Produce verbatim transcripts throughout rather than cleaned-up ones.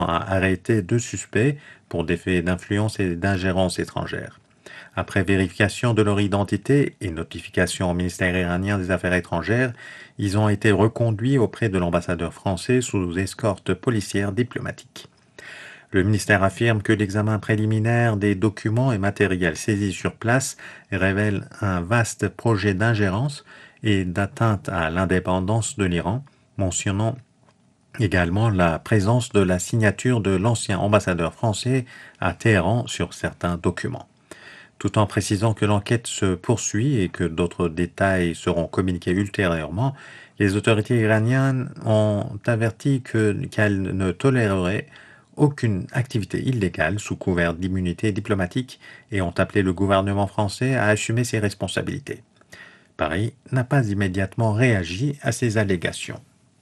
a arrêté deux suspects pour des faits d'influence et d'ingérence étrangère. Après vérification de leur identité et notification au ministère iranien des Affaires étrangères, ils ont été reconduits auprès de l'ambassadeur français sous escorte policière diplomatique. Le ministère affirme que l'examen préliminaire des documents et matériels saisis sur place révèle un vaste projet d'ingérence et d'atteinte à l'indépendance de l'Iran, mentionnant également la présence de la signature de l'ancien ambassadeur français à Téhéran sur certains documents. Tout en précisant que l'enquête se poursuit et que d'autres détails seront communiqués ultérieurement, les autorités iraniennes ont averti que, qu'elles ne toléreraient aucune activité illégale sous couvert d'immunité diplomatique et ont appelé le gouvernement français à assumer ses responsabilités. Paris n'a pas immédiatement réagi à ces allégations.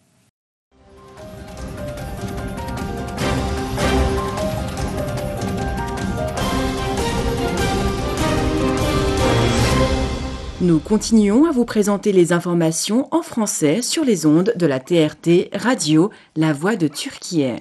Nous continuons à vous présenter les informations en français sur les ondes de la T R T Radio, la voix de Turquie.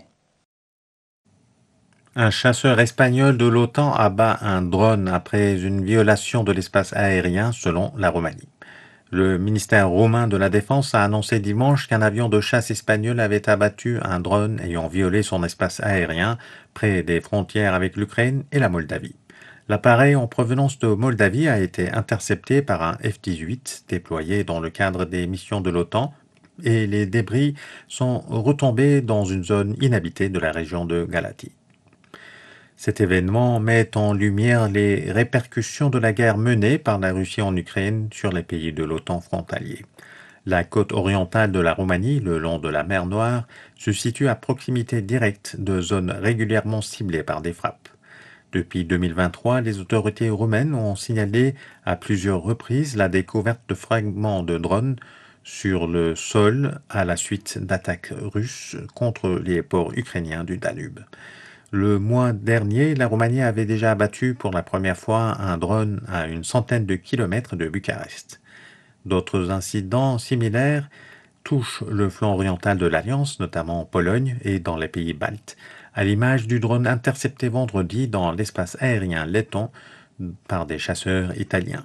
Un chasseur espagnol de l'OTAN abat un drone après une violation de l'espace aérien selon la Roumanie. Le ministère roumain de la Défense a annoncé dimanche qu'un avion de chasse espagnol avait abattu un drone ayant violé son espace aérien près des frontières avec l'Ukraine et la Moldavie. L'appareil en provenance de Moldavie a été intercepté par un F dix-huit déployé dans le cadre des missions de l'OTAN et les débris sont retombés dans une zone inhabitée de la région de Galatie. Cet événement met en lumière les répercussions de la guerre menée par la Russie en Ukraine sur les pays de l'OTAN frontaliers. La côte orientale de la Roumanie, le long de la mer Noire, se situe à proximité directe de zones régulièrement ciblées par des frappes. Depuis deux mille vingt-trois, les autorités roumaines ont signalé à plusieurs reprises la découverte de fragments de drones sur le sol à la suite d'attaques russes contre les ports ukrainiens du Danube. Le mois dernier, la Roumanie avait déjà abattu pour la première fois un drone à une centaine de kilomètres de Bucarest. D'autres incidents similaires touchent le flanc oriental de l'Alliance, notamment en Pologne et dans les pays baltes, à l'image du drone intercepté vendredi dans l'espace aérien letton par des chasseurs italiens.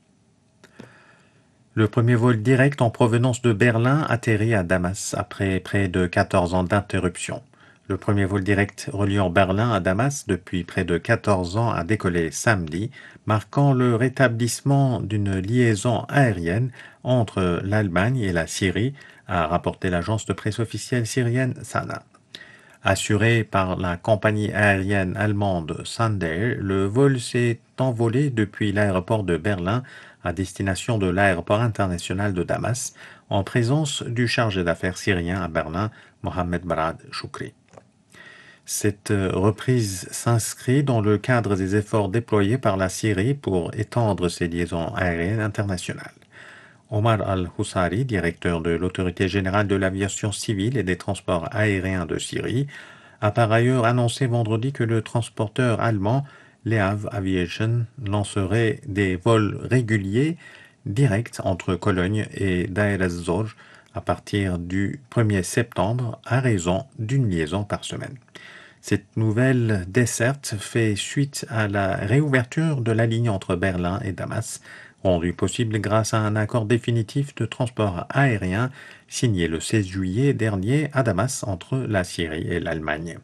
Le premier vol direct en provenance de Berlin atterrit à Damas après près de quatorze ans d'interruption. Le premier vol direct reliant Berlin à Damas depuis près de quatorze ans a décollé samedi, marquant le rétablissement d'une liaison aérienne entre l'Allemagne et la Syrie, a rapporté l'agence de presse officielle syrienne Sana. Assuré par la compagnie aérienne allemande Sundair, le vol s'est envolé depuis l'aéroport de Berlin à destination de l'aéroport international de Damas, en présence du chargé d'affaires syrien à Berlin, Mohamed Barad Choukri. Cette reprise s'inscrit dans le cadre des efforts déployés par la Syrie pour étendre ses liaisons aériennes internationales. Omar Al-Houssari, directeur de l'Autorité générale de l'aviation civile et des transports aériens de Syrie, a par ailleurs annoncé vendredi que le transporteur allemand Leav Aviation lancerait des vols réguliers directs entre Cologne et Deir ez-Zor à partir du premier septembre à raison d'une liaison par semaine. Cette nouvelle desserte fait suite à la réouverture de la ligne entre Berlin et Damas, rendue possible grâce à un accord définitif de transport aérien signé le seize juillet dernier à Damas entre la Syrie et l'Allemagne.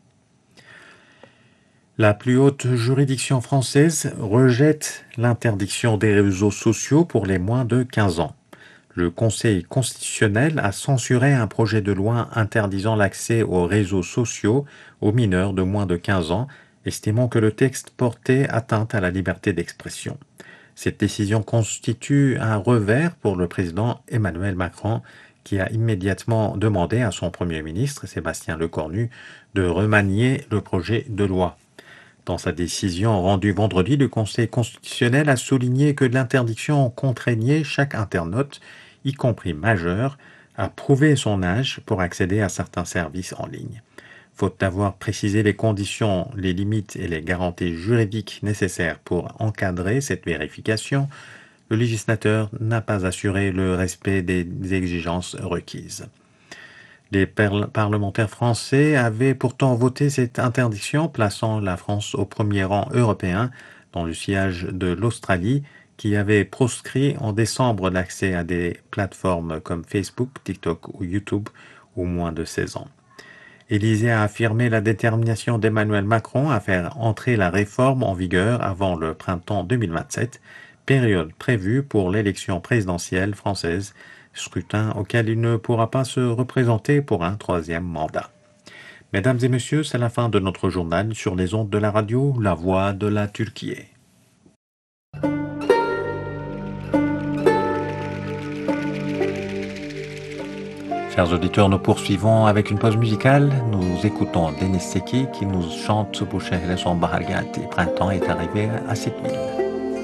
La plus haute juridiction française rejette l'interdiction des réseaux sociaux pour les moins de quinze ans. Le Conseil constitutionnel a censuré un projet de loi interdisant l'accès aux réseaux sociaux aux mineurs de moins de quinze ans, estimant que le texte portait atteinte à la liberté d'expression. Cette décision constitue un revers pour le président Emmanuel Macron, qui a immédiatement demandé à son Premier ministre, Sébastien Lecornu, de remanier le projet de loi. Dans sa décision rendue vendredi, le Conseil constitutionnel a souligné que l'interdiction contraignait chaque internaute, y compris majeur, à prouver son âge pour accéder à certains services en ligne. Faute d'avoir précisé les conditions, les limites et les garanties juridiques nécessaires pour encadrer cette vérification, le législateur n'a pas assuré le respect des exigences requises. Les perl- parlementaires français avaient pourtant voté cette interdiction, plaçant la France au premier rang européen dans le sillage de l'Australie, qui avait proscrit en décembre l'accès à des plateformes comme Facebook, TikTok ou YouTube aux moins de seize ans. Élysée a affirmé la détermination d'Emmanuel Macron à faire entrer la réforme en vigueur avant le printemps deux mille vingt-sept, période prévue pour l'élection présidentielle française, scrutin auquel il ne pourra pas se représenter pour un troisième mandat. Mesdames et messieurs, c'est la fin de notre journal sur les ondes de la radio La Voix de la Turquie. Chers auditeurs, nous poursuivons avec une pause musicale. Nous écoutons Denis Seki qui nous chante Bu şehre sonbahar geldi. Printemps est arrivé à cette ville.